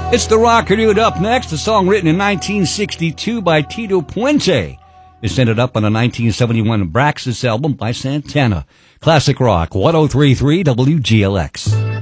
It's the Rocker Dude up next, a song written in 1962 by Tito Puente. It's ended up on a 1971 Braxis album by Santana. Classic Rock, 103.3 WGLX.